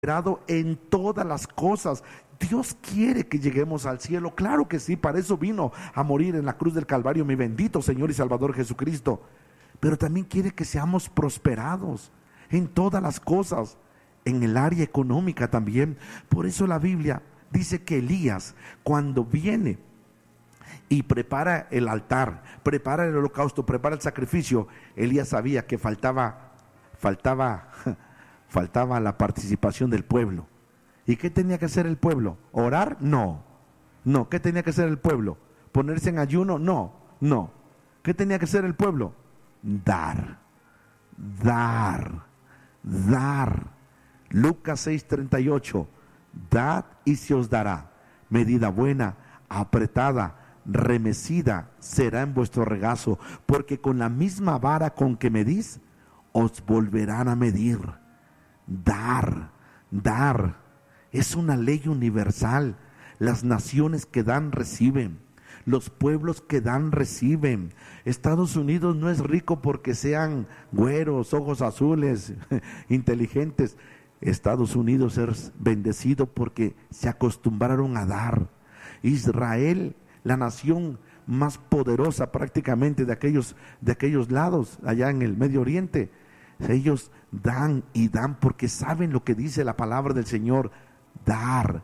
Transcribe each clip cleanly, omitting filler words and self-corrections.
en todas las cosas. Dios quiere que lleguemos al cielo, claro que sí, para eso vino a morir en la cruz del Calvario mi bendito Señor y Salvador Jesucristo, pero también quiere que seamos prosperados en todas las cosas, en el área económica también. Por eso la Biblia dice que Elías, cuando viene y prepara el altar, prepara el holocausto, prepara el sacrificio, Elías sabía que faltaba la participación del pueblo. ¿Y qué tenía que hacer el pueblo? ¿Orar? No. ¿Qué tenía que hacer el pueblo? ¿Ponerse en ayuno? No. ¿Qué tenía que hacer el pueblo? Dar. Lucas 6:38. Dad y se os dará. Medida buena, apretada, remecida será en vuestro regazo, porque con la misma vara con que medís, os volverán a medir. Dar. Es una ley universal. Las naciones que dan, reciben. Los pueblos que dan, reciben. Estados Unidos no es rico porque sean güeros, ojos azules, inteligentes. Estados Unidos es bendecido porque se acostumbraron a dar. Israel, la nación más poderosa prácticamente de aquellos lados, allá en el Medio Oriente, ellos dan y dan porque saben lo que dice la palabra del Señor. Dar.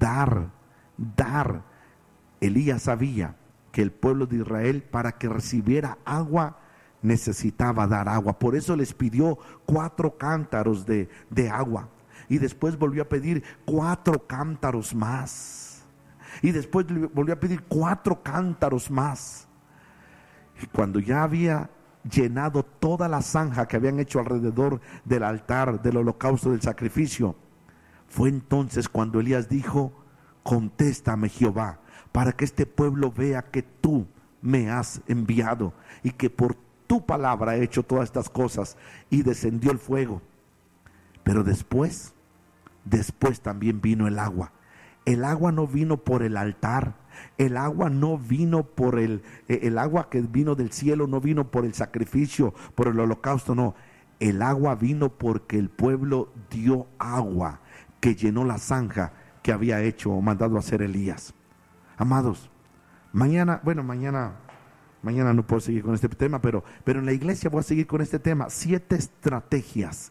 Elías sabía que el pueblo de Israel, para que recibiera agua, necesitaba dar agua. Por eso les pidió 4 cántaros de agua. Y después volvió a pedir 4 cántaros más. Y después volvió a pedir 4 cántaros más. Y cuando ya había llenado toda la zanja que habían hecho alrededor del altar, del holocausto, del sacrificio, fue entonces cuando Elías dijo: contéstame, Jehová, para que este pueblo vea que tú me has enviado y que por tu palabra he hecho todas estas cosas. Y descendió el fuego. Pero después también vino el agua. El agua no vino por el altar. El agua no vino por el agua que vino del cielo, no vino por el sacrificio, por el holocausto, no. El agua vino porque el pueblo dio agua que llenó la zanja que había hecho o mandado a hacer Elías. Amados, mañana no puedo seguir con este tema, pero en la iglesia voy a seguir con este tema. 7 estrategias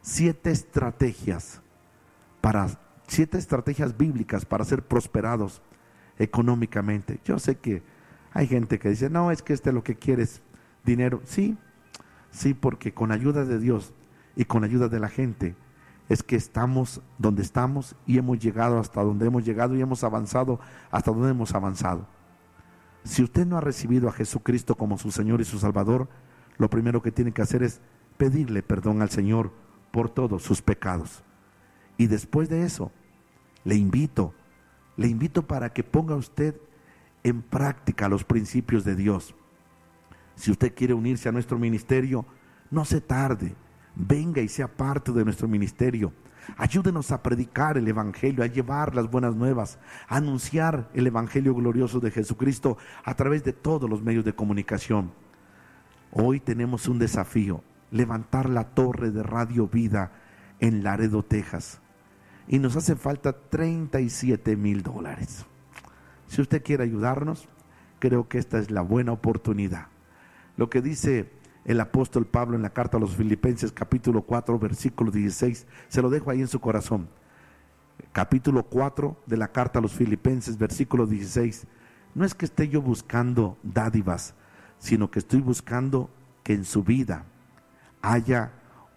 bíblicas para ser prosperados económicamente. Yo sé que hay gente que dice: no, es que lo que quiere es dinero. Sí, porque con ayuda de Dios y con ayuda de la gente es que estamos donde estamos y hemos llegado hasta donde hemos llegado y hemos avanzado hasta donde hemos avanzado. Si usted no ha recibido a Jesucristo como su Señor y su Salvador, lo primero que tiene que hacer es pedirle perdón al Señor por todos sus pecados. Y después de eso, le invito para que ponga usted en práctica los principios de Dios. Si usted quiere unirse a nuestro ministerio, no se tarde. Venga y sea parte de nuestro ministerio. Ayúdenos a predicar el Evangelio, a llevar las buenas nuevas, a anunciar el Evangelio glorioso de Jesucristo a través de todos los medios de comunicación. Hoy tenemos un desafío: levantar la torre de Radio Vida en Laredo, Texas. Y nos hace falta $37,000. Si usted quiere ayudarnos, creo que esta es la buena oportunidad. Lo que dice el apóstol Pablo en la carta a los Filipenses, capítulo 4, versículo 16, se lo dejo ahí en su corazón. Capítulo 4 de la carta a los Filipenses, versículo 16. No es que esté yo buscando dádivas, sino que estoy buscando que en su vida haya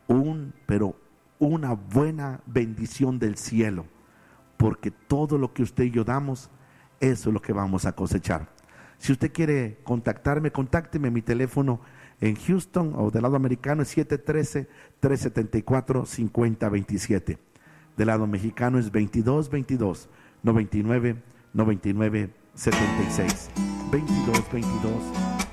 una buena bendición del cielo, porque todo lo que usted y yo damos, eso es lo que vamos a cosechar. Si usted quiere contactarme, contácteme. Mi teléfono en Houston o del lado americano es 713-374-5027. Del lado mexicano es 2222-99-99-76. 2222